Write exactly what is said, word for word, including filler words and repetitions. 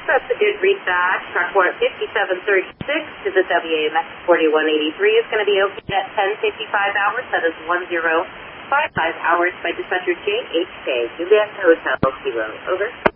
That's a good read back. Truck one at fifty-seven thirty-six to the W A M X forty-one eighty-three is going to be open at ten fifty-five hours. That is one zero five five hours by dispatcher J H K. Juliet Hotel Kilo. Over.